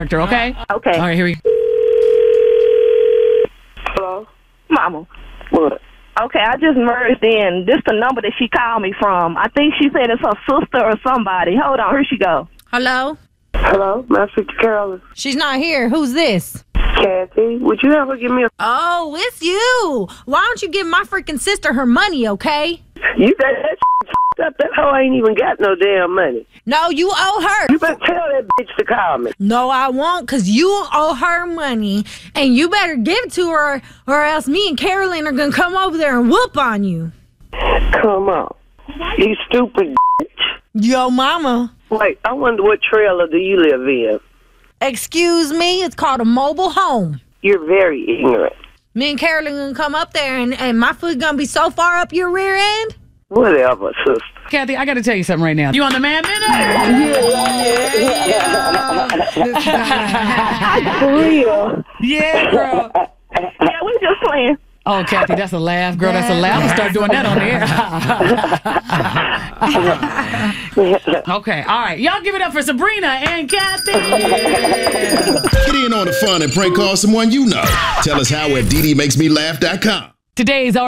Okay? Okay. All right, here we go. Hello? Mama. What? Okay, I just merged in. This the number that she called me from. I think she said it's her sister or somebody. Hold on, here she go. Hello? Hello? May I speak to Carolyn? She's not here. Who's this? Kathy, would you ever give me a... Oh, it's you. Why don't you give my freaking sister her money, okay? You got that up. That hoe ain't even got no damn money. No, you owe her. You better tell that bitch to call me. No, I won't, because you owe her money, and you better give it to her, or else me and Carolyn are going to come over there and whoop on you. Come on. You stupid bitch. Yo, mama. Wait, I wonder what trailer do you live in? Excuse me, it's called a mobile home. You're very ignorant. Me and Carolyn going to come up there, and my foot going to be so far up your rear end. Whatever, sister. Kathy, I got to tell you something right now. You on the Man Minute? For real. Yeah, girl. Yeah, we just playing. Oh, Kathy, that's a laugh. Girl, that's a laugh. I'm going to start doing that on the air. Okay, all right. Y'all give it up for Sabrina and Kathy. Get in on the fun and prank call someone you know. Tell us how at DDMakesMeLaugh.com. Today's